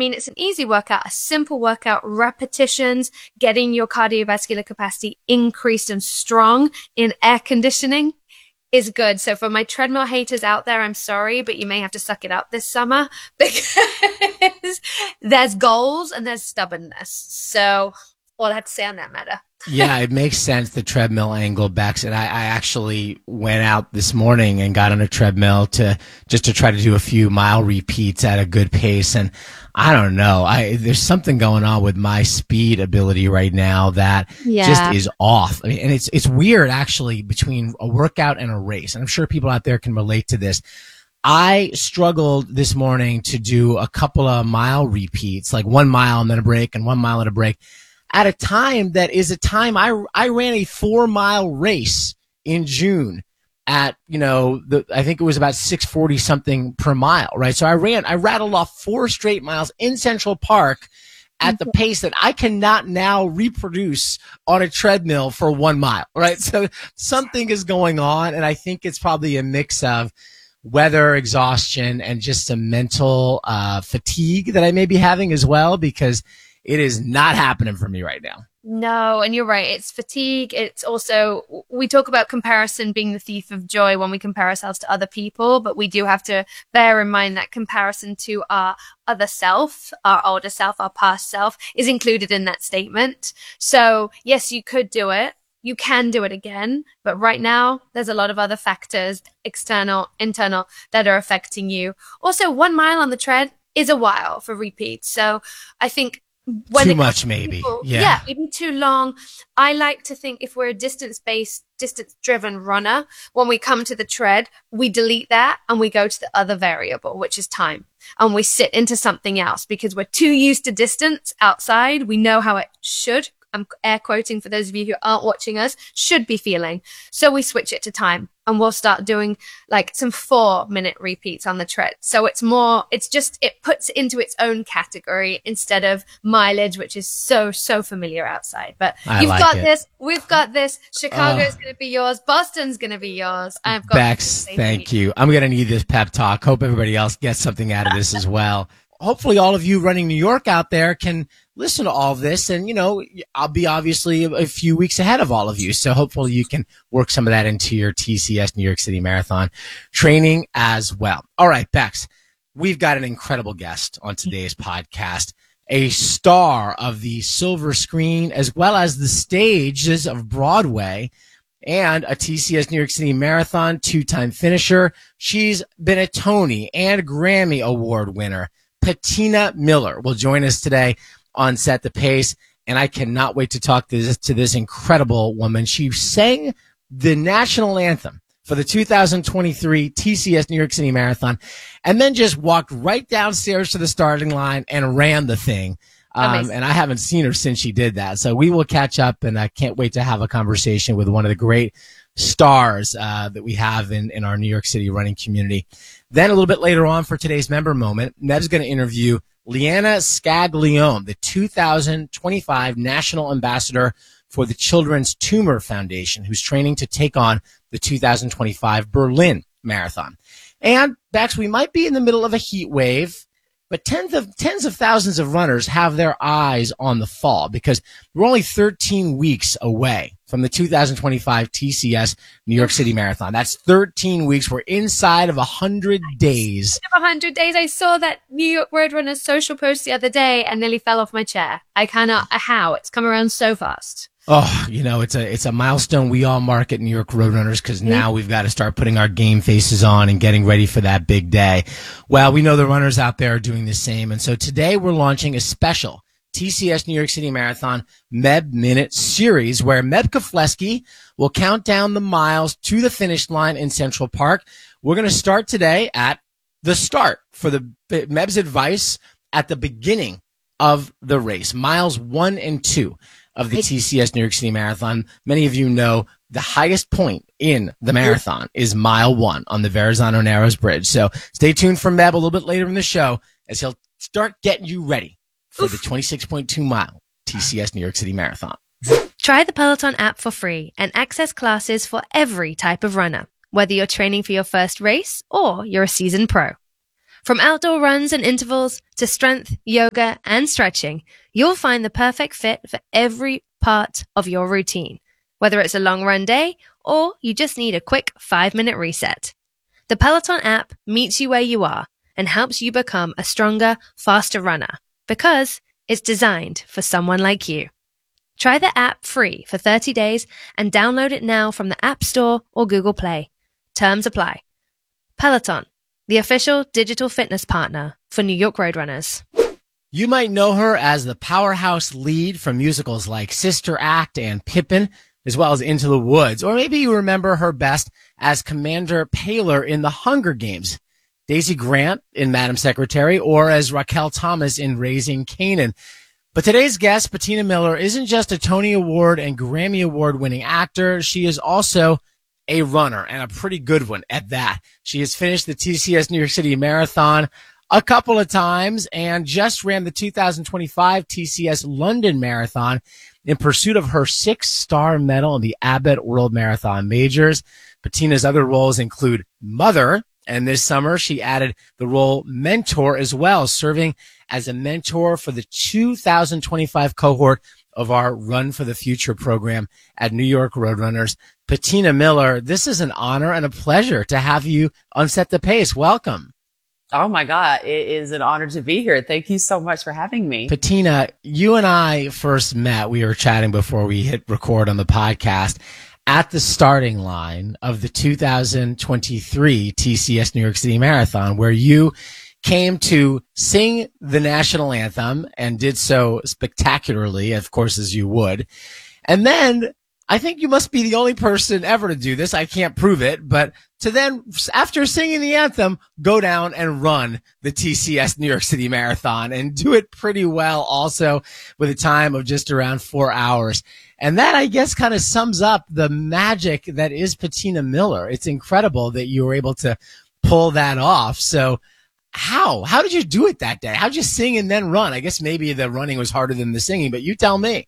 mean it's an easy workout, a simple workout, repetitions, getting your cardiovascular capacity increased and strong in air conditioning is good. So for my treadmill haters out there, I'm sorry, but you may have to suck it up this summer because there's goals and there's stubbornness. So all I have to say on that matter. Yeah, it makes sense, the treadmill angle, Bex. And I actually went out this morning and got on a treadmill to try to do a few mile repeats at a good pace. And I don't know, there's something going on with my speed ability right now that just is off. I mean, and it's weird actually between a workout and a race. And I'm sure people out there can relate to this. I struggled this morning to do a couple of mile repeats, like 1 mile and then a break and 1 mile and a break, at a time that is a time I ran a 4-mile race in June at, I think it was about 6:40 something per mile, right? So I rattled off 4 straight miles in Central Park at the pace that I cannot now reproduce on a treadmill for 1 mile, right? So something is going on, and I think it's probably a mix of weather, exhaustion, and just some mental fatigue that I may be having as well, because it is not happening for me right now. No, and you're right. It's fatigue. It's also, we talk about comparison being the thief of joy when we compare ourselves to other people, but we do have to bear in mind that comparison to our other self, our older self, our past self, is included in that statement. So yes, you could do it. You can do it again, but right now there's a lot of other factors, external, internal, that are affecting you. Also, 1 mile on the tread is a while for repeats. So I think too much, maybe. People, maybe too long. I like to think if we're a distance-based, distance-driven runner, when we come to the tread, we delete that and we go to the other variable, which is time. And we sit into something else because we're too used to distance outside. We know how it should, I'm air quoting for those of you who aren't watching us, should be feeling. So we switch it to time and we'll start doing like some 4-minute repeats on the tread. So it puts it into its own category instead of mileage, which is so familiar outside. But you've got this. We've got this. Chicago's going to be yours. Boston's going to be yours. I've got Bex, thank you. I'm going to need this pep talk. Hope everybody else gets something out of this as well. Hopefully all of you running New York out there can listen to all of this, and, I'll be obviously a few weeks ahead of all of you. So hopefully you can work some of that into your TCS New York City Marathon training as well. All right, Bex, we've got an incredible guest on today's podcast, a star of the silver screen as well as the stages of Broadway, and a TCS New York City Marathon 2-time finisher. She's been a Tony and Grammy Award winner. Patina Miller will join us today on Set the Pace, and I cannot wait to talk to this incredible woman. She sang the national anthem for the 2023 TCS New York City Marathon, and then just walked right downstairs to the starting line and ran the thing. And I haven't seen her since she did that. So we will catch up, and I can't wait to have a conversation with one of the great stars that we have in our New York City running community. Then a little bit later on for today's member moment, Neb's going to interview Leanna Scaglione, the 2025 National Ambassador for the Children's Tumor Foundation, who's training to take on the 2025 Berlin Marathon. And, Bex, we might be in the middle of a heat wave, but tens of thousands of runners have their eyes on the fall because we're only 13 weeks away from the 2025 TCS New York City Marathon. That's 13 weeks. We're inside of 100 days. 100 days. I saw that New York Roadrunners social post the other day and nearly fell off my chair. I cannot, how? It's come around so fast. Oh, it's a milestone we all mark at New York Roadrunners because now we've got to start putting our game faces on and getting ready for that big day. Well, we know the runners out there are doing the same. And so today we're launching a special TCS New York City Marathon Meb Minute series where Meb Keflezighi will count down the miles to the finish line in Central Park. We're going to start today at the start for Meb's advice at the beginning of the race, miles 1 and 2 of the TCS New York City Marathon. Many of you know the highest point in the marathon is mile 1 on the Verrazano Narrows Bridge. So stay tuned for Meb a little bit later in the show as he'll start getting you ready for the 26.2 mile TCS New York City Marathon. Try the Peloton app for free and access classes for every type of runner, whether you're training for your first race or you're a seasoned pro. From outdoor runs and intervals to strength, yoga, and stretching, you'll find the perfect fit for every part of your routine, whether it's a long run day or you just need a quick 5-minute reset. The Peloton app meets you where you are and helps you become a stronger, faster runner because it's designed for someone like you. Try the app free for 30 days and download it now from the App Store or Google Play. Terms apply. Peloton, the official digital fitness partner for New York Roadrunners. You might know her as the powerhouse lead from musicals like Sister Act and Pippin, as well as Into the Woods. Or maybe you remember her best as Commander Paler in The Hunger Games, Daisy Grant in Madam Secretary, or as Raquel Thomas in Raising Kanan. But today's guest, Patina Miller, isn't just a Tony Award and Grammy Award winning actor. She is also a runner, and a pretty good one at that. She has finished the TCS New York City Marathon a couple of times and just ran the 2025 TCS London Marathon in pursuit of her 6-star medal in the Abbott World Marathon Majors. Patina's other roles include mother, and this summer she added the role mentor as well, serving as a mentor for the 2025 cohort of our Run for the Future program at New York Roadrunners. Patina Miller, this is an honor and a pleasure to have you on Set the Pace. Welcome. Oh my God, it is an honor to be here. Thank you so much for having me. Patina, you and I first met, we were chatting before we hit record on the podcast, at the starting line of the 2023 TCS New York City Marathon, where you came to sing the national anthem and did so spectacularly, of course, as you would. And then I think you must be the only person ever to do this. I can't prove it, but to then, after singing the anthem, go down and run the TCS New York City Marathon and do it pretty well also with a time of just around 4 hours. And that, I guess, kind of sums up the magic that is Patina Miller. It's incredible that you were able to pull that off. So how did you do it that day? How'd you sing and then run? I guess maybe the running was harder than the singing, but you tell me.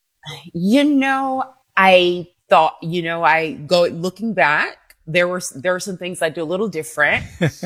I thought, looking back, there were some things I do a little different.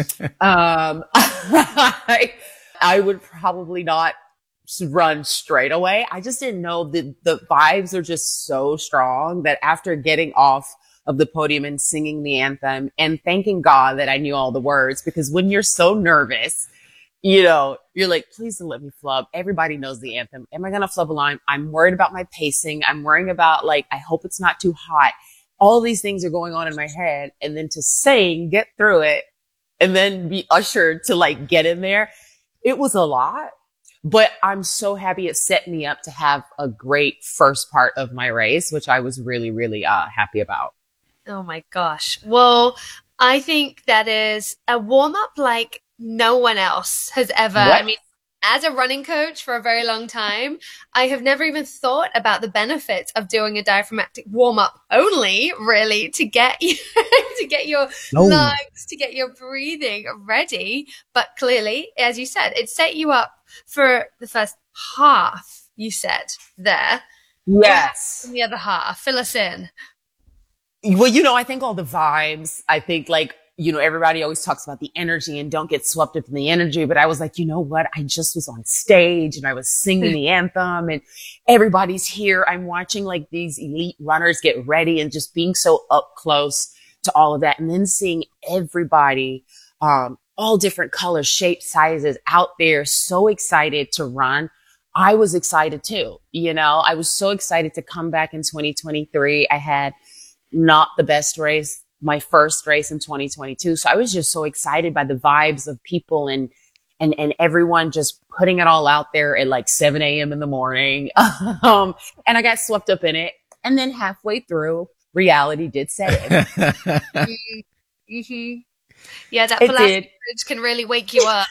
I would probably not run straight away. I just didn't know the vibes are just so strong that after getting off of the podium and singing the anthem and thanking God that I knew all the words, because when you're so nervous, you're like, please don't let me flub. Everybody knows the anthem. Am I going to flub a line? I'm worried about my pacing. I'm worrying about I hope it's not too hot. All these things are going on in my head. And then to sing, get through it, and then be ushered to get in there. It was a lot, but I'm so happy it set me up to have a great first part of my race, which I was really, really happy about. Oh my gosh. Well, I think that is a warm up like no one else has ever. What? I mean, as a running coach for a very long time, I have never even thought about the benefits of doing a diaphragmatic warm up only, really, to get you, to get your lungs, to get your breathing ready. But clearly, as you said, it set you up for the first half, you said there. Yes. And the other half, fill us in. Well, I think all the vibes, I think everybody always talks about the energy and don't get swept up in the energy. But I was like, you know what? I just was on stage and I was singing the anthem and everybody's here. I'm watching these elite runners get ready and just being so up close to all of that. And then seeing everybody, all different colors, shapes, sizes out there, so excited to run. I was excited too. I was so excited to come back in 2023. I had not the best race, my first race in 2022. So I was just so excited by the vibes of people and everyone just putting it all out there at 7 a.m. in the morning. And I got swept up in it. And then halfway through, reality did set in. Mm-hmm. Yeah, that Pulaski Bridge can really wake you up.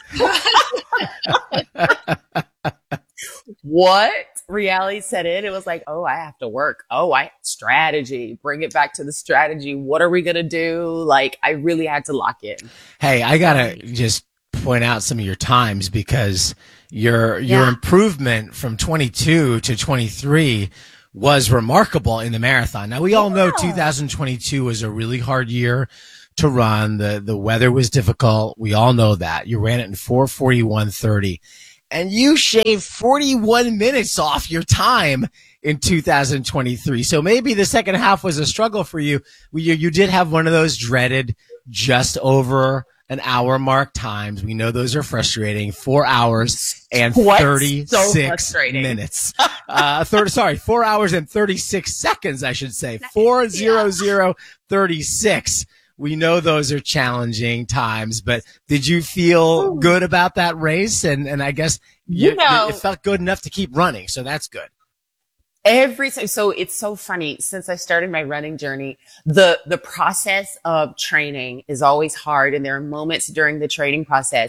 What? Reality set in. It was like, oh, I have to work. Oh, strategy. Bring it back to the strategy. What are we going to do? I really had to lock in. Hey, I got to just point out some of your times because your improvement from 22 to 23 was remarkable in the marathon. Now, we all know 2022 was a really hard year. to run. The weather was difficult. We all know that. You ran it in 4:41:30, and you shaved 41 minutes off your time in 2023. So maybe the second half was a struggle for you. You did have one of those dreaded just over an hour mark times. We know those are frustrating. 4 hours and 36 minutes. 4 hours and 36 seconds, I should say. 4:00:36. We know those are challenging times, but did you feel good about that race? And I guess it felt good enough to keep running. So that's good. So it's so funny. Since I started my running journey, the process of training is always hard. And there are moments during the training process,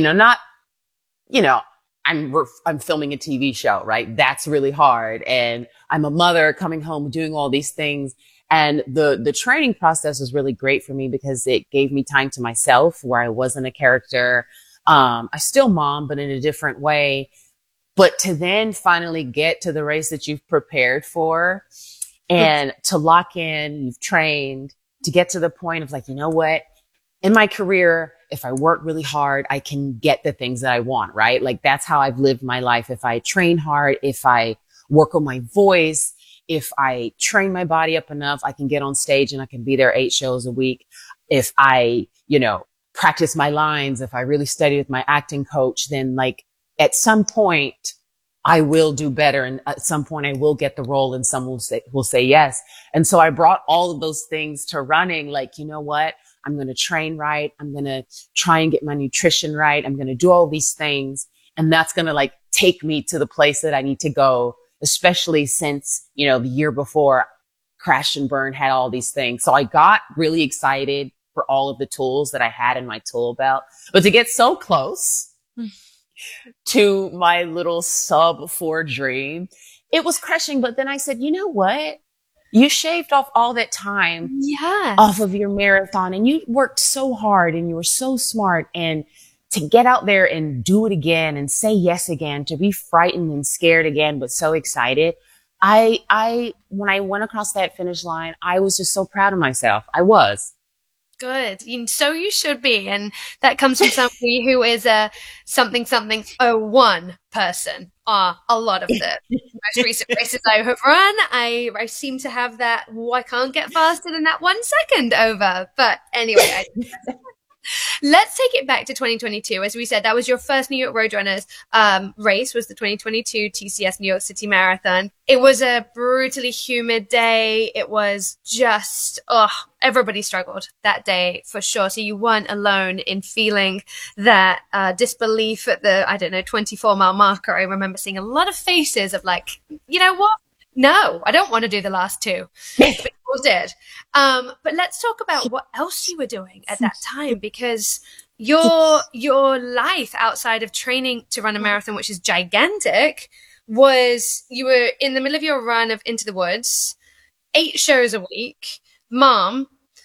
I'm filming a TV show, right? That's really hard. And I'm a mother coming home, doing all these things. And the training process was really great for me because it gave me time to myself where I wasn't a character. I still mom, but in a different way. But to then finally get to the race that you've prepared for and to lock in, you've trained, to get to the point of like, you know what? In my career, if I work really hard, I can get the things that I want, right? Like that's how I've lived my life. If I train hard, if I work on my voice, if I train my body up enough, I can get on stage and I can be there 8 shows a week. If I, practice my lines, if I really study with my acting coach, then like at some point I will do better. And at some point I will get the role and someone will say yes. And so I brought all of those things to running. Like, you know what? I'm going to train right. I'm going to try and get my nutrition right. I'm going to do all these things. And that's going to like take me to the place that I need to go, especially since, the year before Crash and Burn had all these things. So I got really excited for all of the tools that I had in my tool belt, but to get so close to my little sub 4 dream, it was crushing. But then I said, you know what? You shaved off all that time off of your marathon and you worked so hard and you were so smart, and to get out there and do it again and say yes again, to be frightened and scared again, but so excited. When I went across that finish line, I was just so proud of myself. I was. Good. So you should be. And that comes from somebody who is a something 01 person. A lot of the most recent races I have run, I seem to have that, I can't get faster than that 1 second over. But anyway, let's take it back to 2022. As we said, that was your first New York Roadrunners race, was the 2022 TCS New York City Marathon. It was a brutally humid day. It was just, everybody struggled that day for sure. So you weren't alone in feeling that disbelief at the, 24-mile marker. I remember seeing a lot of faces of like, you know what? No, I don't want to do the last 2. But people did. But let's talk about what else you were doing at that time, because your life outside of training to run a marathon, which is gigantic, was you were in the middle of your run of Into the Woods, 8 shows a week, mom,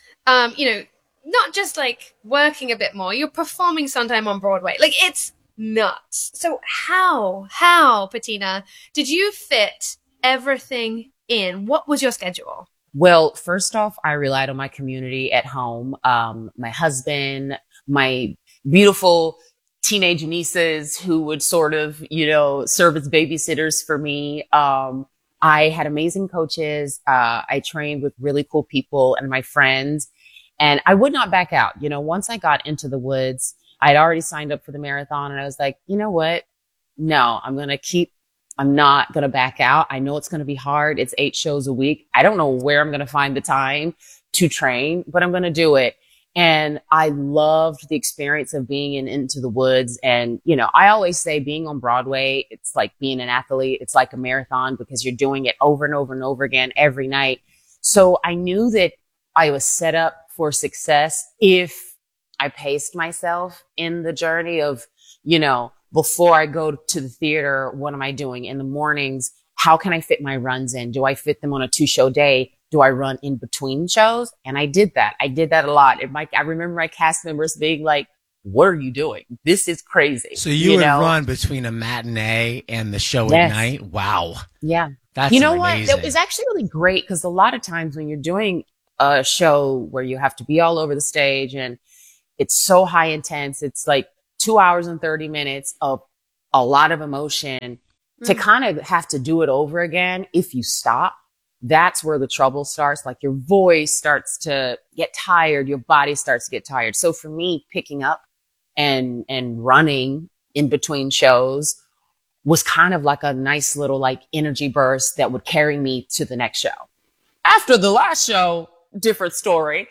not just like working a bit more, you're performing sometime on Broadway. Like it's nuts. So how, Bettina, did you fit everything in? What was your schedule? Well, first off, I relied on my community at home. My husband, my beautiful teenage nieces who would sort of, serve as babysitters for me. I had amazing coaches. I trained with really cool people and my friends, and I would not back out. Once I got Into the Woods, I'd already signed up for the marathon and I was like, you know what? No, I'm not going to back out. I know it's going to be hard. It's 8 shows a week. I don't know where I'm going to find the time to train, but I'm going to do it. And I loved the experience of being Into the Woods. And, I always say being on Broadway, it's like being an athlete. It's like a marathon because you're doing it over and over and over again every night. So I knew that I was set up for success if I paced myself in the journey of, before I go to the theater, what am I doing in the mornings? How can I fit my runs in? Do I fit them on a 2-show day? Do I run in between shows? And I did that. I did that a lot. I remember my cast members being like, what are you doing? This is crazy. So you would run between a matinee and the show at night? Wow. Yeah. That's amazing. What? That was actually really great because a lot of times when you're doing a show where you have to be all over the stage and it's so high intense. It's like 2 hours and 30 minutes of a lot of emotion to kind of have to do it over again. If you stop, that's where the trouble starts. Like your voice starts to get tired. Your body starts to get tired. So for me, picking up and running in between shows was kind of like a nice little like energy burst that would carry me to the next show. After the last show, different story.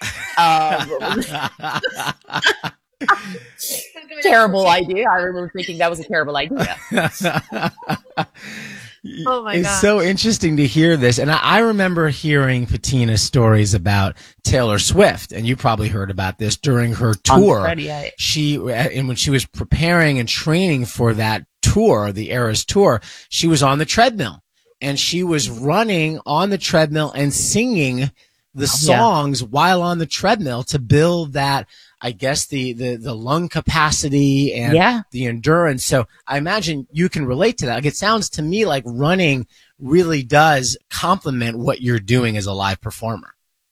Terrible idea. I remember thinking that was a terrible idea. Oh my It's God. so interesting to hear this. And I remember hearing Patina's stories about Taylor Swift, and you probably heard about this during her tour. And when she was preparing and training for that tour, the Eras tour, she was on the treadmill and she was running on the treadmill and singing the songs while on the treadmill to build that, I guess, the lung capacity and the endurance. So I imagine you can relate to that. Like, it sounds to me like running really does complement what you're doing as a live performer.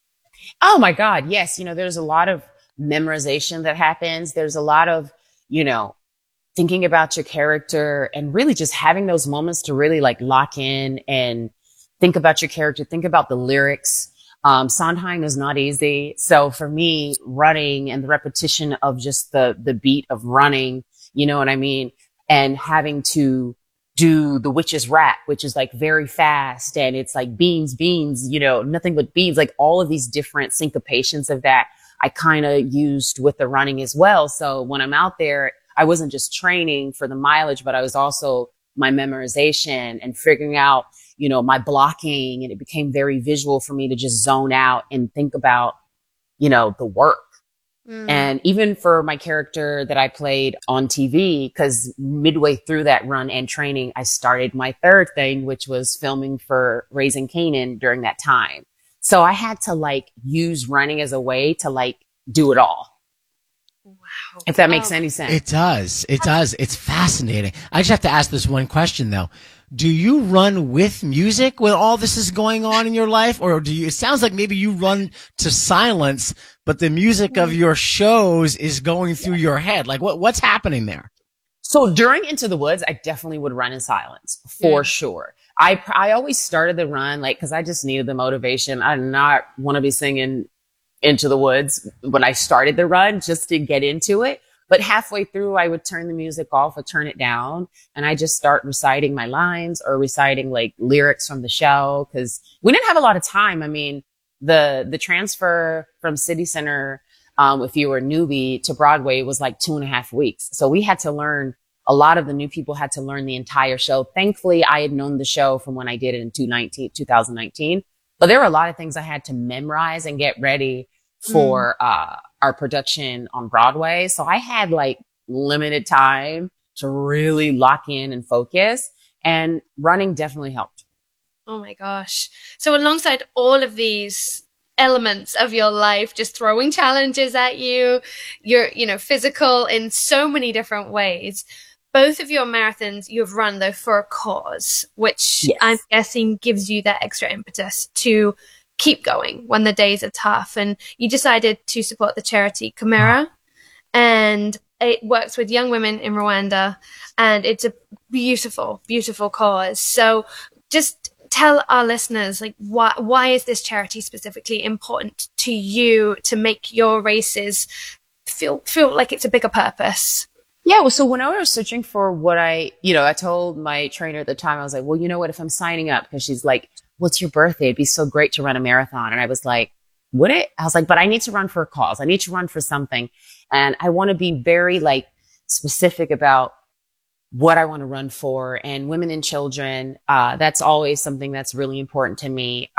Oh my God. Yes. There's a lot of memorization that happens. There's a lot of, thinking about your character and really just having those moments to really like lock in and think about your character, think about the lyrics. Sondheim is not easy. So for me, running and the repetition of just the beat of running, you know what I mean? And having to do the witch's rap, which is like very fast and it's like beans, nothing but beans, like all of these different syncopations of that I kind of used with the running as well. So when I'm out there, I wasn't just training for the mileage, but I was also my memorization and figuring out, my blocking, and it became very visual for me to just zone out and think about, the work. And even for my character that I played on TV, because midway through that run and training, I started my third thing, which was filming for Raising Kanan during that time. So I had to like use running as a way to like do it all. Wow. If that makes any sense. It does. It does. It's fascinating. I just have to ask this one question though. Do you run with music when all this is going on in your life? Or it sounds like maybe you run to silence, but the music of your shows is going through your head. Like what's happening there? So during Into the Woods, I definitely would run in silence for sure. I always started the run, like, cause I just needed the motivation. I did not want to be singing Into the Woods when I started the run just to get into it. But halfway through, I would turn the music off or turn it down. And I just start reciting my lines or reciting like lyrics from the show. Cause we didn't have a lot of time. I mean, the transfer from City Center, if you were a newbie to Broadway was like 2.5 weeks. So we had to learn, a lot of the new people had to learn the entire show. Thankfully, I had known the show from when I did it in 2019. But there were a lot of things I had to memorize and get ready for, our production on Broadway. So I had like limited time to really lock in and focus, and running definitely helped. Oh my gosh. So alongside all of these elements of your life, just throwing challenges at you, you're, physical in so many different ways. Both of your marathons you've run though for a cause, which I'm guessing gives you that extra impetus to keep going when the days are tough. And you decided to support the charity Chimera, and it works with young women in Rwanda, and it's a beautiful, beautiful cause. So just tell our listeners, like, why is this charity specifically important to you to make your races feel like it's a bigger purpose? Yeah. Well, so when I was searching for what I told my trainer at the time, I was like, well, you know what, if I'm signing up, because she's like, what's your birthday? It'd be so great to run a marathon. And I was like, would it? I was like, but I need to run for a cause. I need to run for something. And I want to be very like specific about what I want to run for, and women and children. That's always something that's really important to me.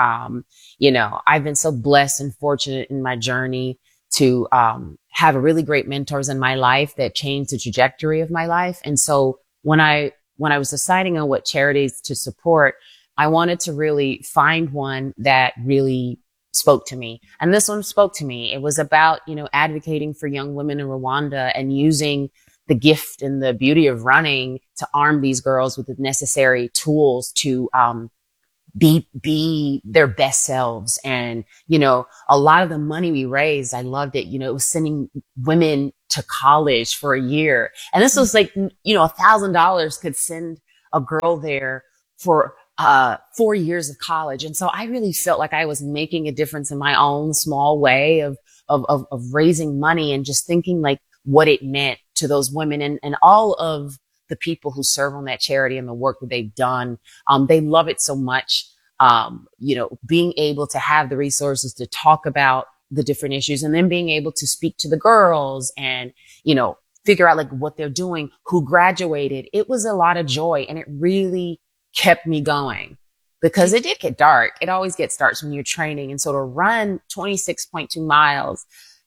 I've been so blessed and fortunate in my journey to, have really great mentors in my life that changed the trajectory of my life. And so when I was deciding on what charities to support, I wanted to really find one that really spoke to me. And this one spoke to me. It was about, advocating for young women in Rwanda and using the gift and the beauty of running to arm these girls with the necessary tools to be their best selves. And, a lot of the money we raised, I loved it. It was sending women to college for a year. And this was like, $1,000 could send a girl there for 4 years of college. And so I really felt like I was making a difference in my own small way of raising money, and just thinking like what it meant to those women and all of the people who serve on that charity and the work that they've done. They love it so much. Being able to have the resources to talk about the different issues, and then being able to speak to the girls and, figure out like what they're doing, who graduated. It was a lot of joy, and it really kept me going, because it did get dark. It always gets dark when you're training. And so to run 26.2 miles,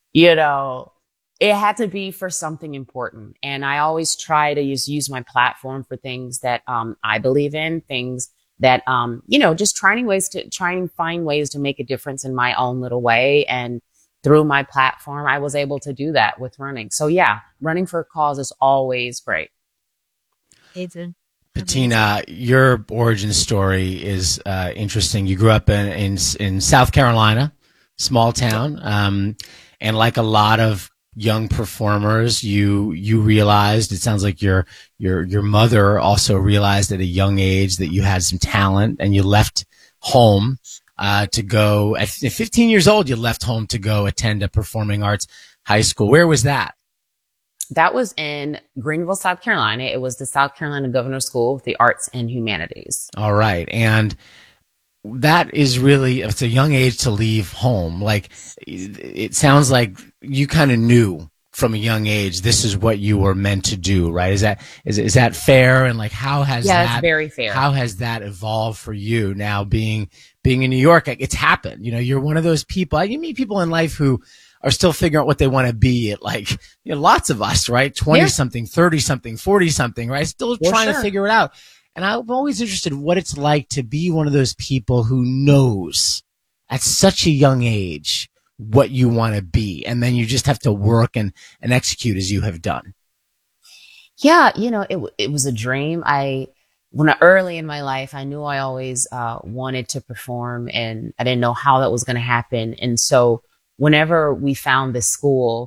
it had to be for something important. And I always try to use my platform for things that I believe in, things that, just trying to find ways to make a difference in my own little way. And through my platform, I was able to do that with running. So yeah, running for a cause is always great. Aiden. Patina, your origin story is interesting. You grew up in South Carolina, small town, and like a lot of young performers, you realized, it sounds like your mother also realized at a young age that you had some talent, and you left home to go at 15 years old. You left home to go attend a performing arts high school. Where was that? That was in Greenville, South Carolina. It was the South Carolina Governor's School of the Arts and Humanities. All right. And that is really, it's a young age to leave home. Like, it sounds like you kind of knew from a young age this is what you were meant to do, right? Is that fair? And like, how has that's very fair. How has that evolved for you now being in New York? It's happened. You're one of those people. You meet people in life who are still figuring out what they want to be at, like, lots of us, right? 20 something, 30 something, 40 something, right? Still trying to figure it out. And I'm always interested in what it's like to be one of those people who knows at such a young age what you want to be. And then you just have to work and execute as you have done. Yeah. It was a dream. When early in my life, I knew I always wanted to perform, and I didn't know how that was going to happen. And so whenever we found this school,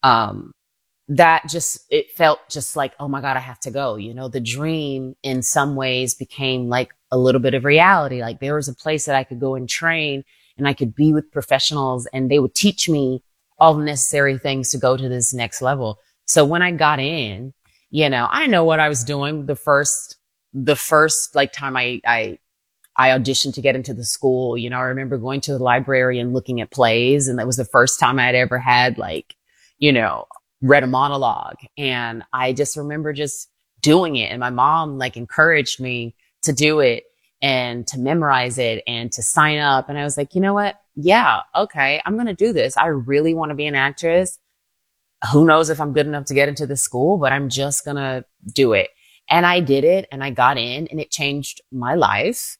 it felt just like, oh my God, I have to go. The dream in some ways became like a little bit of reality. Like, there was a place that I could go and train, and I could be with professionals, and they would teach me all the necessary things to go to this next level. So when I got in, I know what I was doing the first like time I auditioned to get into the school. I remember going to the library and looking at plays, and that was the first time I'd ever had read a monologue. And I just remember just doing it. And my mom encouraged me to do it and to memorize it and to sign up. And I was like, you know what? Yeah, okay, I'm going to do this. I really want to be an actress. Who knows if I'm good enough to get into the school, but I'm just going to do it. And I did it, and I got in, and it changed my life.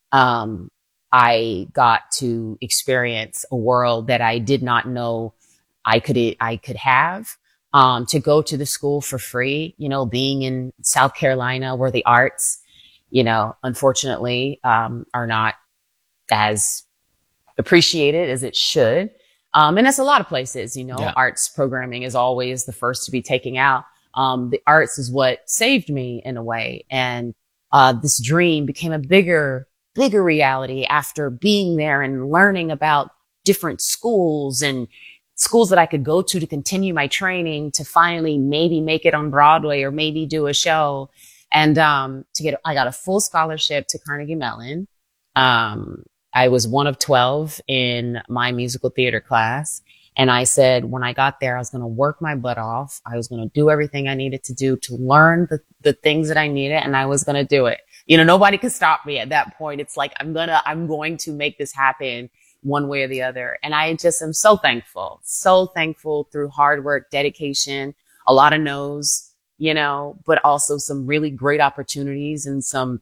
I got to experience a world that I did not know I could have. To go to the school for free, being in South Carolina, where the arts, unfortunately, are not as appreciated as it should. And that's a lot of places, arts programming is always the first to be taken out. The arts is what saved me in a way. And, this dream became a bigger reality after being there and learning about different schools and schools that I could go to continue my training, to finally maybe make it on Broadway or maybe do a show. And, I got a full scholarship to Carnegie Mellon. I was one of 12 in my musical theater class. And I said, when I got there, I was going to work my butt off. I was going to do everything I needed to do to learn the things that I needed. And I was going to do it. Nobody could stop me at that point. It's like, I'm going to make this happen one way or the other. And I just am so thankful through hard work, dedication, a lot of no's, but also some really great opportunities and some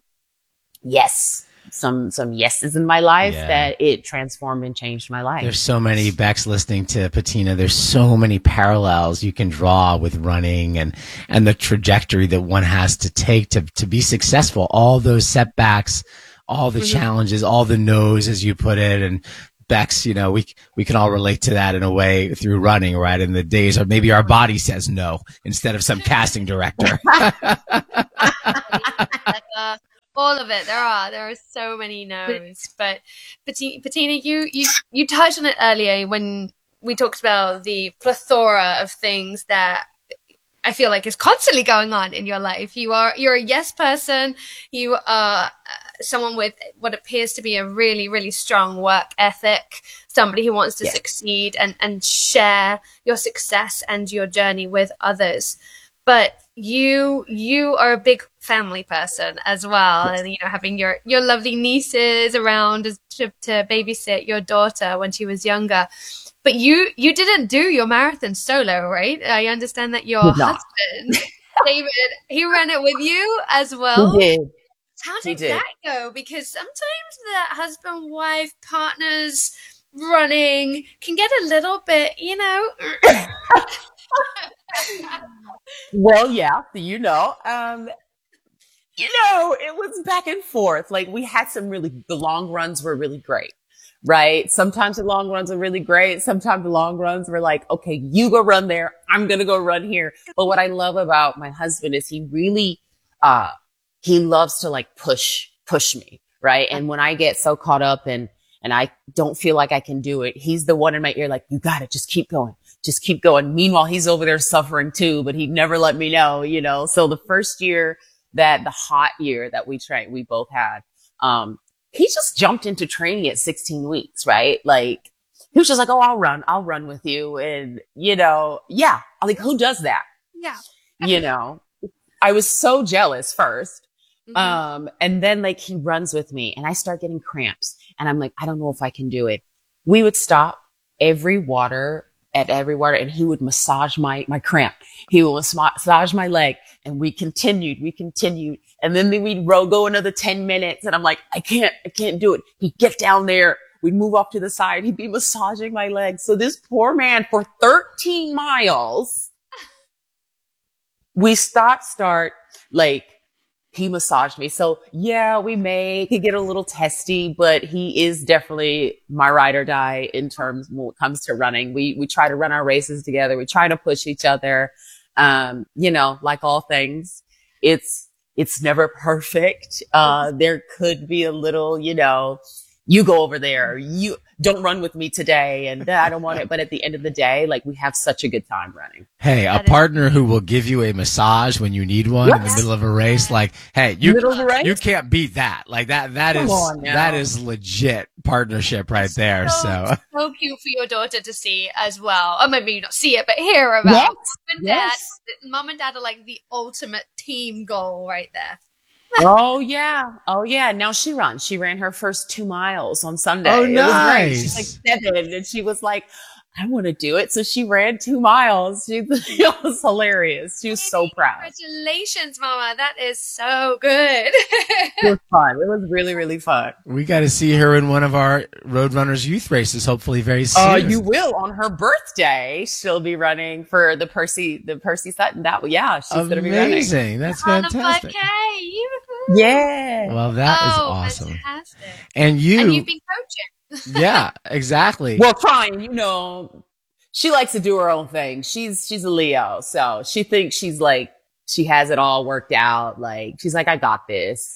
yeses in my life that it transformed and changed my life. There's so many, Bex, listening to Patina, there's so many parallels you can draw with running and the trajectory that one has to take to be successful. All those setbacks, all the challenges, all the no's, as you put it. And Bex, you know, we can all relate to that in a way through running, right? In the days of maybe our body says no instead of some casting director. All of it. There are so many no's. But Bettina, you touched on it earlier when we talked about the plethora of things that I feel like is constantly going on in your life. You're a yes person. You are someone with what appears to be a really, really strong work ethic, somebody who wants to succeed and share your success and your journey with others. But you are a big family person as well. And, you know, having your lovely nieces around to babysit your daughter when she was younger. But you didn't do your marathon solo, right? I understand that your husband, David, he ran it with you as well. He did. How did that go? Because sometimes the husband-wife partners running can get a little bit, you know. Well, yeah, you know, it was back and forth. Like we had the long runs were really great, right? Sometimes the long runs are really great. Sometimes the long runs were like, okay, you go run there. I'm going to go run here. But what I love about my husband is he really, he loves to like push me, right? And when I get so caught up and I don't feel like I can do it, he's the one in my ear like, you got it, just keep going. Just keep going. Meanwhile, he's over there suffering too, but he'd never let me know, you know. So the first year the hot year that we trained, we both had, he just jumped into training at 16 weeks, right? Like he was just like, oh, I'll run with you. And, you know, yeah, I'm like, who does that? Yeah. You know, I was so jealous first. And then like he runs with me and I start getting cramps and I'm like, I don't know if I can do it. We would stop at every water and he would massage my cramp. He would massage my leg and we continued. And then we'd go another 10 minutes and I'm like, I can't do it. He'd get down there. We'd move off to the side. He'd be massaging my leg. So this poor man for 13 miles, we start, like, he massaged me. So yeah, we could get a little testy, but he is definitely my ride or die in terms when it comes to running. We try to run our races together. We try to push each other. You know, like all things, it's never perfect. There could be a little, you know, you go over there, you don't run with me today. And I don't want it. But at the end of the day, like we have such a good time running. Hey, a partner who will give you a massage when you need one in the middle of a race. Like, hey, you can't beat that. Like that is legit partnership right there. So cute for your daughter to see as well. Or maybe not see it, but hear about. Mom and dad are like the ultimate team goal right there. Oh yeah. Now she runs. She ran her first 2 miles on Sunday. Oh, nice. It was great. She's like 7 and she was like, I want to do it. So she ran 2 miles. It was hilarious. She was so proud. Congratulations, Mama. That is so good. It was fun. It was really, really fun. We got to see her in one of our Roadrunners youth races, hopefully very soon. You will. On her birthday, she'll be running for the Percy Sutton. She's going to be running. Amazing. That's fantastic. Yeah. Well, that is awesome. Fantastic. And you've been coaching. Yeah, exactly. Well, trying, you know, she likes to do her own thing. She's a Leo, so she thinks she's like, she has it all worked out. Like, she's like, I got this.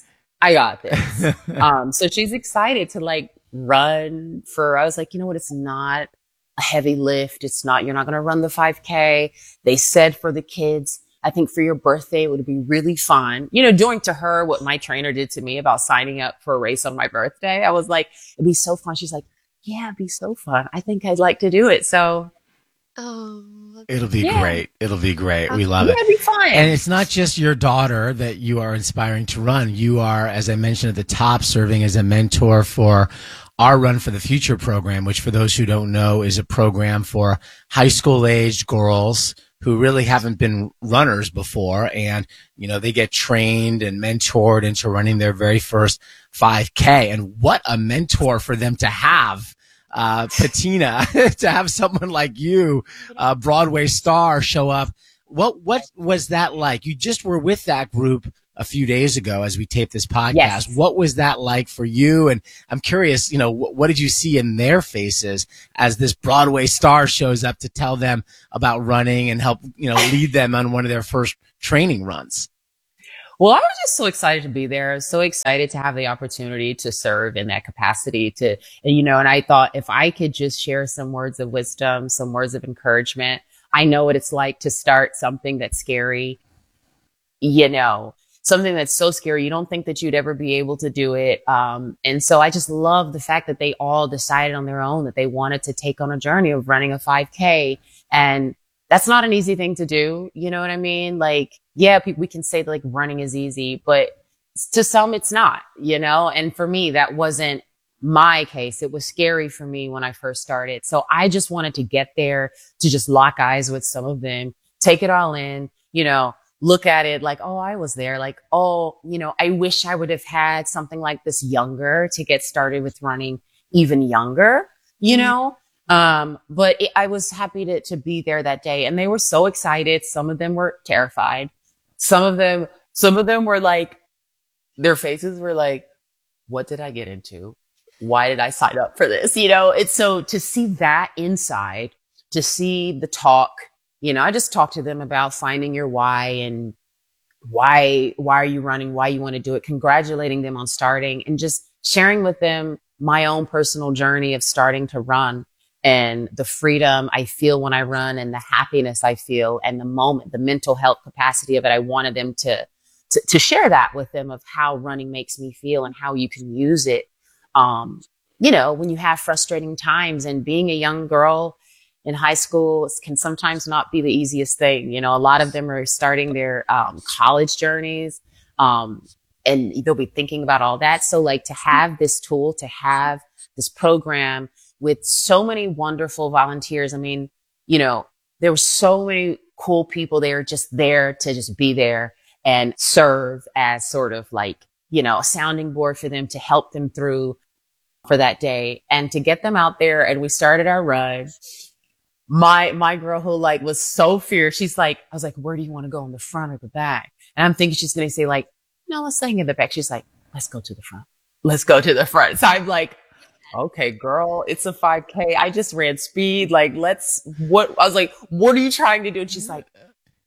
So she's excited to like run I was like, you know what? It's not a heavy lift. You're not going to run the 5K. They said for the kids, I think for your birthday, it would be really fun. You know, doing to her what my trainer did to me about signing up for a race on my birthday. I was like, it'd be so fun. She's like, yeah, it'd be so fun. I think I'd like to do it. So. It'll be great. It'll be great. We love it. It'll be fun. And it's not just your daughter that you are inspiring to run. You are, as I mentioned at the top, serving as a mentor for our Run for the Future program, which for those who don't know is a program for high school aged girls who really haven't been runners before. And, you know, they get trained and mentored into running their very first 5K. And what a mentor for them to have, Bettina, to have someone like you, Broadway star, show up. What was that like? You just were with that group a few days ago as we taped this podcast. Yes. What was that like for you? And I'm curious, you know, what did you see in their faces as this Broadway star shows up to tell them about running and help, you know, lead them on one of their first training runs? Well, I was just so excited to be there. So excited to have the opportunity to serve in that capacity and I thought if I could just share some words of wisdom, some words of encouragement. I know what it's like to start something that's scary, something that's so scary. You don't think that you'd ever be able to do it. And so I just love the fact that they all decided on their own that they wanted to take on a journey of running a 5K. And that's not an easy thing to do. You know what I mean? Like, yeah, we can say like running is easy, but to some it's not, and for me, that wasn't my case. It was scary for me when I first started. So I just wanted to get there to just lock eyes with some of them, take it all in, look at it like, oh, I was there. Like, oh, I wish I would have had something like this younger to get started with running even younger, but I was happy to be there that day, and they were so excited. Some of them were terrified. Some of them were like, their faces were like, what did I get into? Why did I sign up for this? It's so to see that inside, to see the talk, I just talked to them about finding your why and why are you running? Why you want to do it? Congratulating them on starting and just sharing with them my own personal journey of starting to run and the freedom I feel when I run and the happiness I feel and the moment, the mental health capacity of it. I wanted them to share that with them of how running makes me feel and how you can use it. When you have frustrating times, and being a young girl in high school can sometimes not be the easiest thing. A lot of them are starting their college journeys, and they'll be thinking about all that. So like to have this tool, to have this program with so many wonderful volunteers. I mean, there were so many cool people. They were just there to just be there and serve as sort of like, a sounding board for them to help them through for that day and to get them out there. And we started our run. My girl who like was so fierce. She's like, I was like, where do you want to go, in the front or the back? And I'm thinking she's going to say like, no, let's hang in the back. She's like, let's go to the front. Let's go to the front. So I'm like, okay, girl, it's a 5K. I just ran speed. Like, I was like, what are you trying to do? And she's like,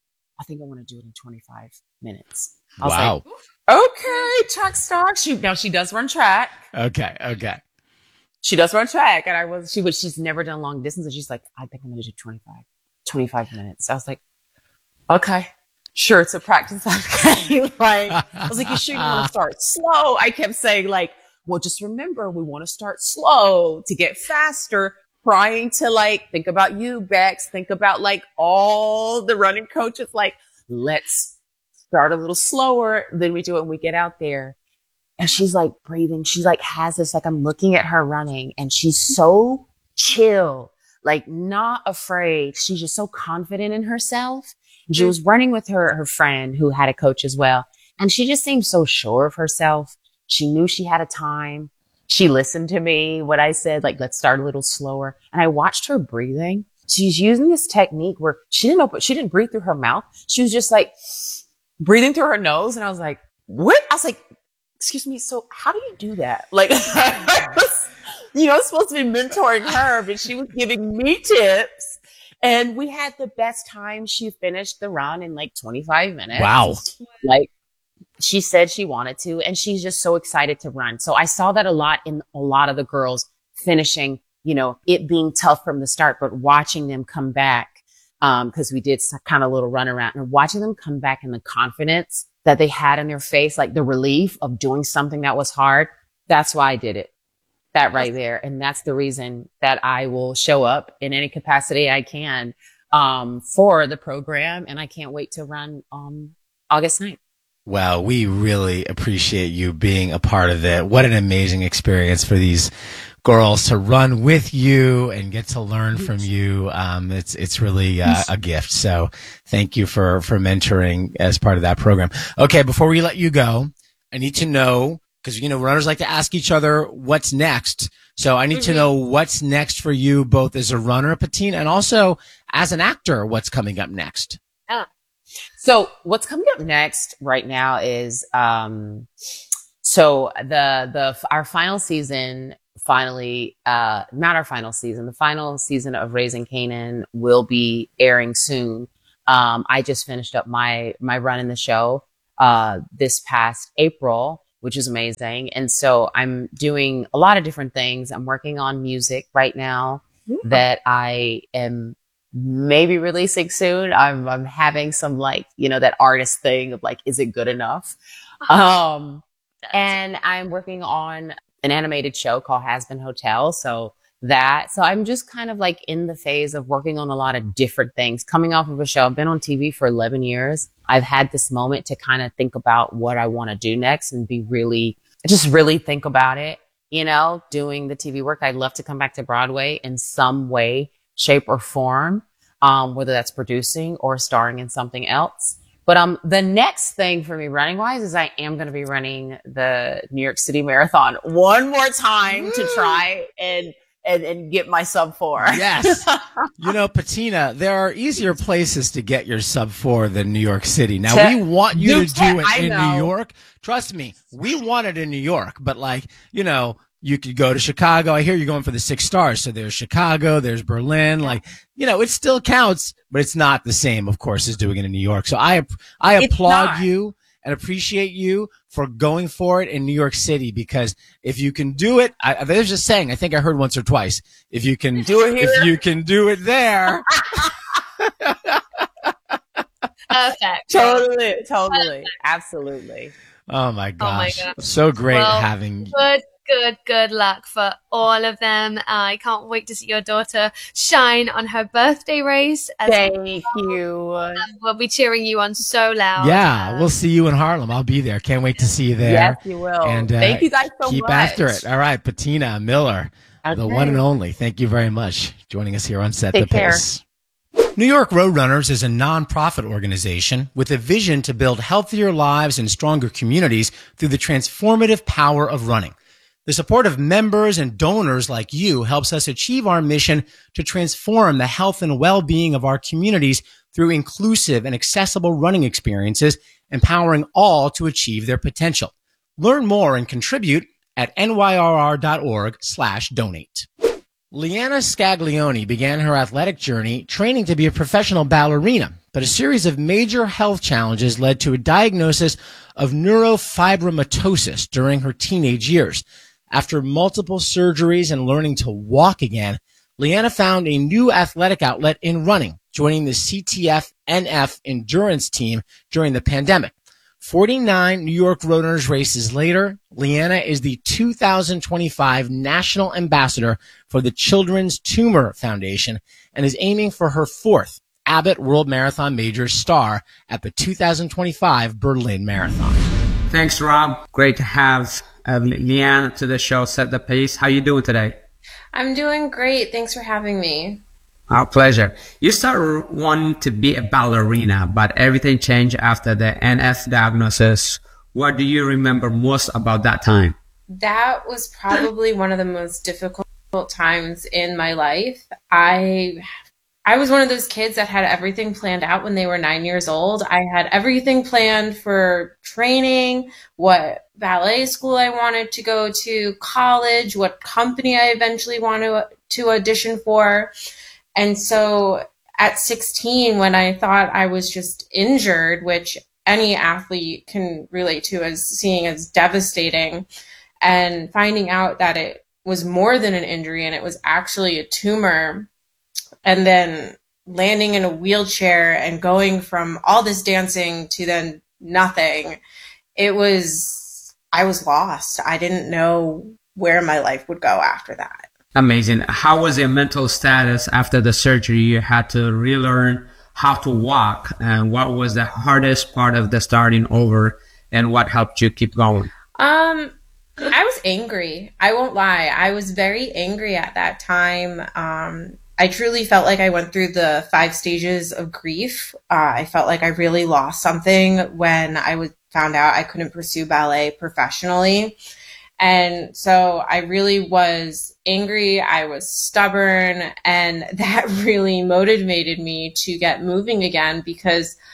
I think I want to do it in 25 minutes. I was Wow. like, okay, track star. She does run track. Okay. She does run track. And she's never done long distance. And she's like, I think I'm going to do 25 minutes. I was like, okay, sure. It's a practice 5K. Like, I was like, you sure you want to start slow? I kept saying like, well, just remember, we want to start slow to get faster, trying to like, think about you, Bex, think about like all the running coaches, like, let's start a little slower than we do it when we get out there. And she's like breathing. She's like, has this, like, I'm looking at her running and she's so chill, like not afraid. She's just so confident in herself. And she was running with her friend who had a coach as well. And she just seemed so sure of herself. She knew she had a time. She listened to me when I said, like, let's start a little slower. And I watched her breathing. She's using this technique where she didn't breathe through her mouth. She was just like breathing through her nose. And I was like, what? I was like, excuse me. So how do you do that? Like, I was supposed to be mentoring her, but she was giving me tips. And we had the best time. She finished the run in like 25 minutes. Wow. Like, she said she wanted to, and she's just so excited to run. So I saw that a lot in a lot of the girls finishing, it being tough from the start, but watching them come back, cause we did kind of a little run around, and watching them come back and the confidence that they had in their face, like the relief of doing something that was hard. That's why I did it. That right there. And that's the reason that I will show up in any capacity I can, for the program. And I can't wait to run, August 9th. Well, we really appreciate you being a part of it. What an amazing experience for these girls to run with you and get to learn from you. It's really a gift. So thank you for mentoring as part of that program. Okay, before we let you go, I need to know, because runners like to ask each other what's next. So I need to know what's next for you, both as a runner, Patin, and also as an actor. What's coming up next? So what's coming up next right now is, so our final season finally, not our final season, the final season of Raising Kanan will be airing soon. I just finished up my run in the show, this past April, which is amazing. And so I'm doing a lot of different things. I'm working on music right now that I am maybe releasing soon. I'm having some like, that artist thing of like, is it good enough? And I'm working on an animated show called Has Been Hotel. So I'm just kind of like in the phase of working on a lot of different things, coming off of a show. I've been on TV for 11 years. I've had this moment to kind of think about what I want to do next and really think about it, doing the TV work. I'd love to come back to Broadway in some way, shape or form, whether that's producing or starring in something else. But the next thing for me running wise is I am going to be running the New York City Marathon one more time to try and get my sub 4. Yes. Patina, there are easier places to get your sub 4 than New York City. Now, we want you to do it in New York. Trust me, we want it in New York. But you could go to Chicago. I hear you're going for the 6 stars. So there's Chicago, there's Berlin. It still counts, but it's not the same, of course, as doing it in New York. So I applaud you and appreciate you for going for it in New York City, because if you can do it, there's just saying, I think I heard once or twice, if you can do it here, if you can do it there. Perfect. Totally. Absolutely. Oh my gosh. So great having you. Good luck for all of them. I can't wait to see your daughter shine on her birthday race. Thank you. We'll be cheering you on so loud. Yeah, we'll see you in Harlem. I'll be there. Can't wait to see you there. Yes, you will. And thank you guys so much. Keep after it. All right, Patina Miller, the one and only. Thank you very much joining us here on Set the Pace. New York Roadrunners is a nonprofit organization with a vision to build healthier lives and stronger communities through the transformative power of running. The support of members and donors like you helps us achieve our mission to transform the health and well-being of our communities through inclusive and accessible running experiences, empowering all to achieve their potential. Learn more and contribute at nyrr.org/donate. Leanna Scaglione began her athletic journey training to be a professional ballerina, but a series of major health challenges led to a diagnosis of neurofibromatosis during her teenage years. After multiple surgeries and learning to walk again, Leanna found a new athletic outlet in running, joining the CTF NF endurance team during the pandemic. 49 New York Roadrunners races later, Leanna is the 2025 National Ambassador for the Children's Tumor Foundation and is aiming for her 4th Abbott World Marathon Majors star at the 2025 Berlin Marathon. Thanks, Rob. Great to have Leanna to the show, Set the Pace. How you doing today? I'm doing great. Thanks for having me. Our pleasure. You started wanting to be a ballerina, but everything changed after the NF diagnosis. What do you remember most about that time? That was probably one of the most difficult times in my life. I was one of those kids that had everything planned out when they were 9 years old. I had everything planned for training, what ballet school I wanted to go to, college, what company I eventually wanted to audition for. And so at 16, when I thought I was just injured, which any athlete can relate to as seeing as devastating, and finding out that it was more than an injury and it was actually a tumor, and then landing in a wheelchair and going from all this dancing to then nothing, I was lost. I didn't know where my life would go after that. Amazing. How was your mental status after the surgery? You had to relearn how to walk. And what was the hardest part of the starting over, and what helped you keep going? I was angry. I won't lie. I was very angry at that time. I truly felt like I went through the 5 stages of grief. I felt like I really lost something when I found out I couldn't pursue ballet professionally. And so I really was angry. I was stubborn, and that really motivated me to get moving again, because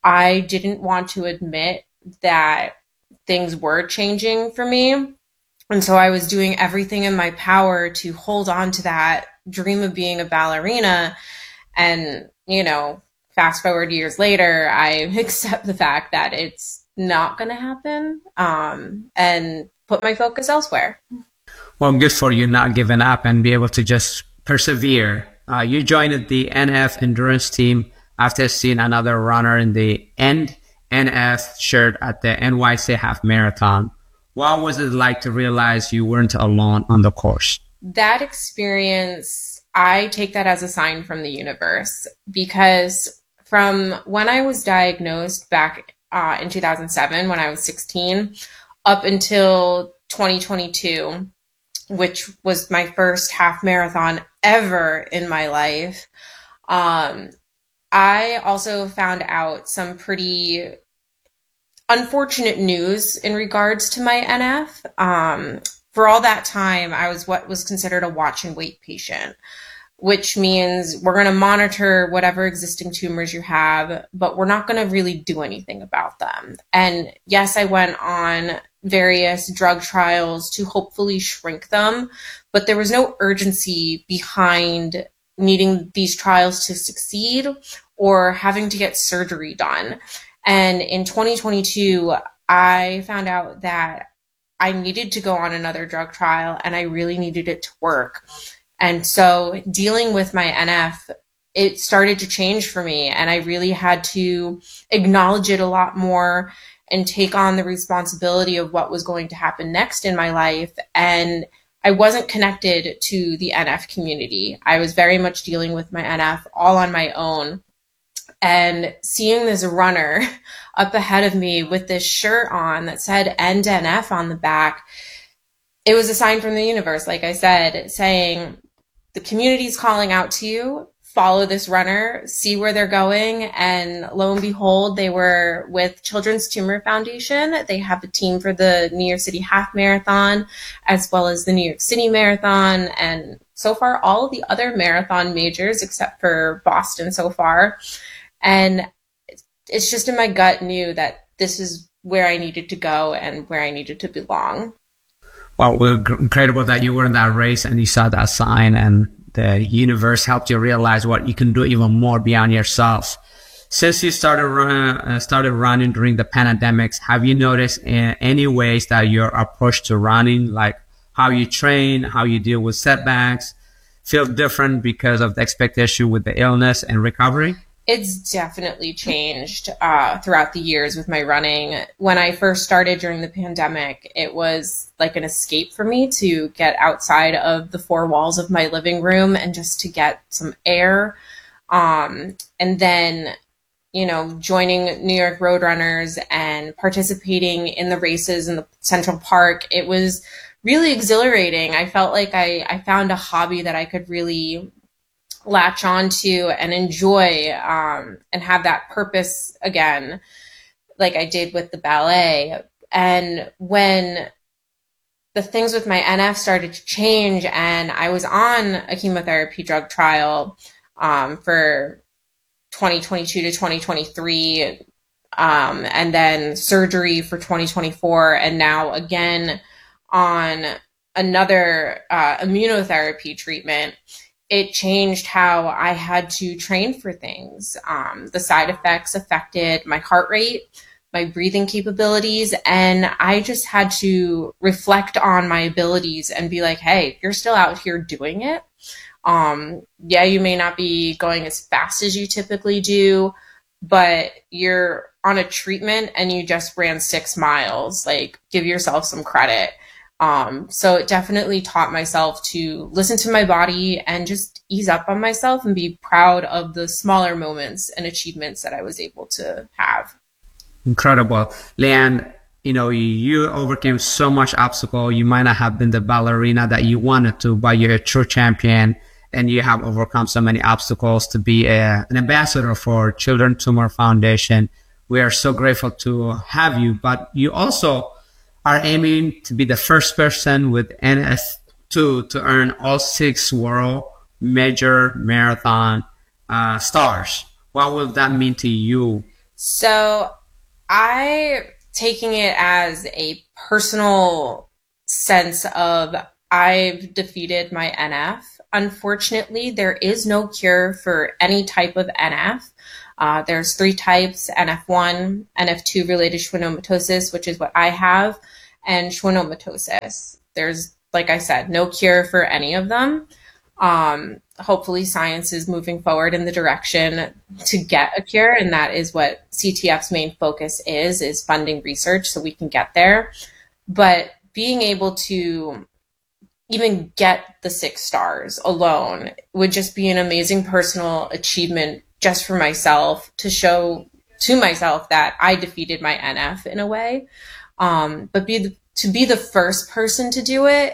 I didn't want to admit that things were changing for me. And so I was doing everything in my power to hold on to that dream of being a ballerina. And, fast forward years later, I accept the fact that it's not going to happen, and put my focus elsewhere. Well, good for you not giving up and be able to just persevere. You joined the NF endurance team after seeing another runner in the NF shirt at the NYC Half Marathon. What was it like to realize you weren't alone on the course? That experience, I take that as a sign from the universe, because from when I was diagnosed back in 2007, when I was 16, up until 2022, which was my first half marathon ever in my life, I also found out some pretty unfortunate news in regards to my NF. For all that time, I was what was considered a watch and wait patient, which means we're going to monitor whatever existing tumors you have, but we're not going to really do anything about them. And yes, I went on various drug trials to hopefully shrink them, but there was no urgency behind needing these trials to succeed or having to get surgery done. And in 2022, I found out that I needed to go on another drug trial and I really needed it to work. And so dealing with my NF, it started to change for me, and I really had to acknowledge it a lot more and take on the responsibility of what was going to happen next in my life. And I wasn't connected to the NF community. I was very much dealing with my NF all on my own. And seeing this runner up ahead of me with this shirt on that said End NF on the back, it was a sign from the universe, like I said, saying the community's calling out to you, follow this runner, see where they're going. And lo and behold, they were with Children's Tumor Foundation. They have a team for the New York City Half Marathon, as well as the New York City Marathon. And so far, all of the other marathon majors, except for Boston so far. And it's just in my gut knew that this is where I needed to go and where I needed to belong. Well, incredible that you were in that race and you saw that sign and the universe helped you realize what you can do even more beyond yourself. Since you started running during the pandemics, have you noticed in any ways that your approach to running, like how you train, how you deal with setbacks, feel different because of the expectation with the illness and recovery? It's definitely changed throughout the years with my running. When I first started during the pandemic, it was like an escape for me to get outside of the four walls of my living room and just to get some air. And then, joining New York Roadrunners and participating in the races in the Central Park, it was really exhilarating. I felt like I found a hobby that I could really latch onto and enjoy, and have that purpose again, like I did with the ballet. And when the things with my NF started to change and I was on a chemotherapy drug trial for 2022 to 2023, and then surgery for 2024, and now again on another immunotherapy treatment, it changed how I had to train for things. The side effects affected my heart rate, my breathing capabilities, and I just had to reflect on my abilities and be like, hey, you're still out here doing it. Yeah, you may not be going as fast as you typically do, but you're on a treatment and you just ran 6 miles. Like, give yourself some credit. So it definitely taught myself to listen to my body and just ease up on myself and be proud of the smaller moments and achievements that I was able to have. Incredible. Leanne, you overcame so much obstacle. You might not have been the ballerina that you wanted to, but you're a true champion and you have overcome so many obstacles to be an ambassador for Children's Tumor Foundation. We are so grateful to have you, but you also are aiming to be the first person with NF2 to earn all 6 world major marathon stars. What will that mean to you? So I taking it as a personal sense of I've defeated my NF. Unfortunately, there is no cure for any type of NF. There's 3 types: NF1, NF2 related schwannomatosis, which is what I have, and schwannomatosis. There's, like I said, no cure for any of them. Hopefully science is moving forward in the direction to get a cure, and that is what CTF's main focus is funding research so we can get there. But being able to even get the 6 stars alone would just be an amazing personal achievement just for myself, to show to myself that I defeated my NF in a way. But to be the first person to do it,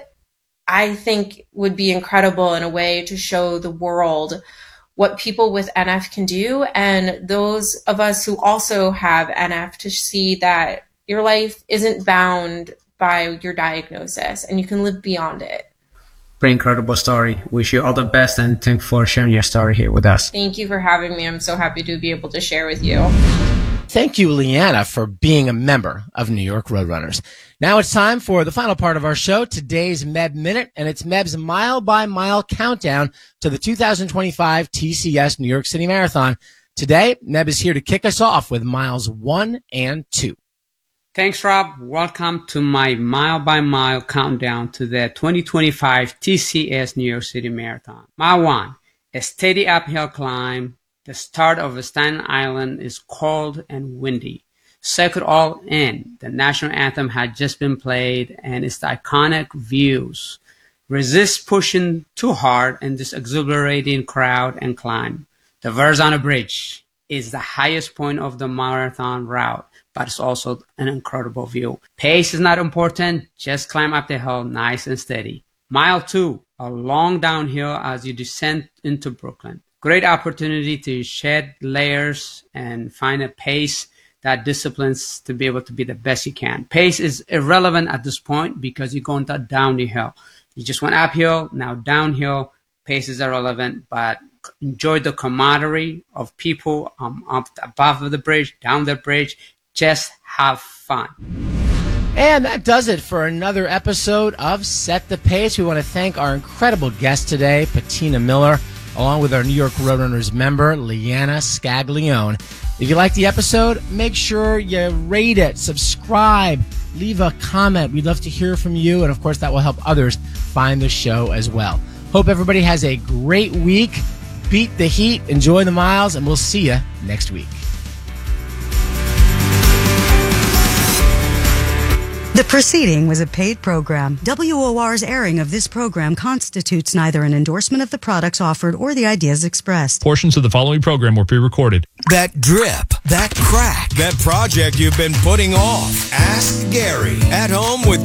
I think would be incredible in a way to show the world what people with NF can do, and those of us who also have NF to see that your life isn't bound by your diagnosis and you can live beyond it. Pretty incredible story. Wish you all the best, and thank you for sharing your story here with us. Thank you for having me. I'm so happy to be able to share with you. Thank you, Leanna, for being a member of New York Roadrunners. Now it's time for the final part of our show, today's Meb Minute, and it's Meb's mile-by-mile countdown to the 2025 TCS New York City Marathon. Today, Meb is here to kick us off with miles 1 and 2. Thanks, Rob. Welcome to my mile-by-mile countdown to the 2025 TCS New York City Marathon. Mile 1, a steady uphill climb. The start of Staten Island is cold and windy. Soak it all in. The national anthem had just been played, and its iconic views. Resist pushing too hard in this exhilarating crowd and climb. The Verrazano Bridge is the highest point of the marathon route, but it's also an incredible view. Pace is not important. Just climb up the hill nice and steady. Mile 2, a long downhill as you descend into Brooklyn. Great opportunity to shed layers and find a pace that disciplines to be able to be the best you can. Pace is irrelevant at this point because you're going down the hill. You just went uphill, now downhill. Pace is irrelevant, but enjoy the camaraderie of people up above the bridge, down the bridge. Just have fun. And that does it for another episode of Set the Pace. We want to thank our incredible guest today, Patina Miller, along with our New York Roadrunners member, Leanna Scaglione. If you liked the episode, make sure you rate it, subscribe, leave a comment. We'd love to hear from you, and of course that will help others find the show as well. Hope everybody has a great week. Beat the heat, enjoy the miles, and we'll see you next week. The proceeding was a paid program. WOR's airing of this program constitutes neither an endorsement of the products offered or the ideas expressed. Portions of the following program were pre-recorded. That drip, that crack, that project you've been putting off. Ask Gary. At home with